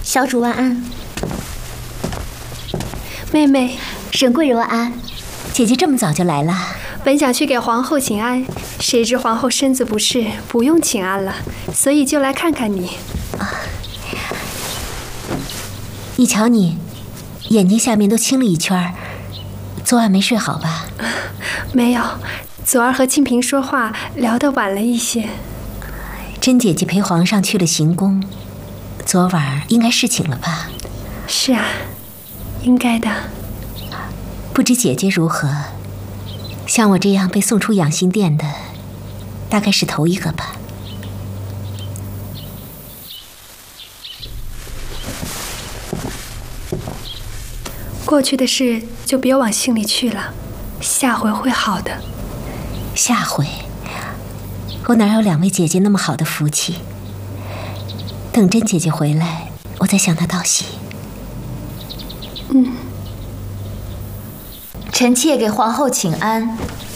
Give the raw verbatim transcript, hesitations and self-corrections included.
小主万安。 妹妹， 沈贵人万安。姐姐这么早就来了？ 本想去给皇后请安，谁知皇后身子不适，不用请安了，所以就来看看你。 啊，你瞧你，眼睛下面都青了一圈，昨晚没睡好吧？ 没有，昨儿和清平说话聊得晚了一些。 甄姐姐陪皇上去了行宫，昨晚应该侍寝了吧？ 是啊，应该的。 不知姐姐如何？像我这样被送出养心殿的，大概是头一个吧。 过去的事就别往心里去了，下回会好的。 下回？我哪有两位姐姐那么好的福气？等甄姐姐回来，我再向她道喜。 嗯。 臣妾给皇后请安。